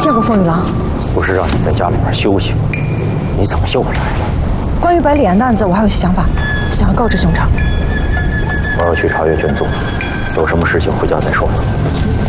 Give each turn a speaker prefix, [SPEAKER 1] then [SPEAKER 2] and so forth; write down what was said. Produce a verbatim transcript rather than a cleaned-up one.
[SPEAKER 1] 见过凤女郎？
[SPEAKER 2] 不是让你在家里面休息吗？你怎么又来了？
[SPEAKER 1] 关于百里庵的案子，我还有些想法，想要告知兄长。
[SPEAKER 2] 我要去查阅卷宗，有什么事情回家再说。